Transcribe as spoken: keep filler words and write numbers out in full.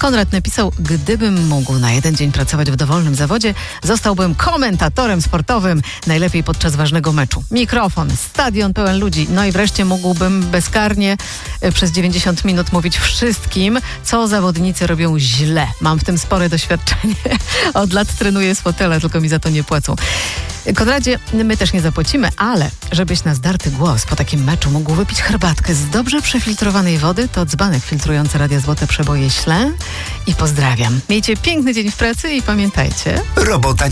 Konrad napisał, gdybym mógł na jeden dzień pracować w dowolnym zawodzie, zostałbym komentatorem sportowym, najlepiej podczas ważnego meczu. Mikrofon, stadion pełen ludzi, no i wreszcie mógłbym bezkarnie e, przez dziewięćdziesiąt minut mówić wszystkim, co zawodnicy robią źle. Mam w tym spore doświadczenie. Od lat trenuję z fotela, tylko mi za to nie płacą. Konradzie, my też nie zapłacimy, ale żebyś na zdarty głos po takim meczu mógł wypić herbatkę z dobrze przefiltrowanej wody, to dzbanek filtrujący Radia Złote Przeboje ślę i pozdrawiam. Miejcie piękny dzień w pracy i pamiętajcie... Robota